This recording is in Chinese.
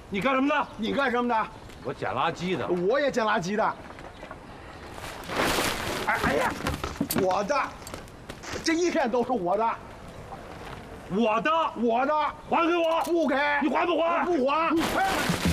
你干什么的？ 你干什么的？ 我捡垃圾的。 我也捡垃圾的。哎呀，我的，这一片都是我的。 我的， 我的， 还给我！ 不给。 你还不还？ 不还。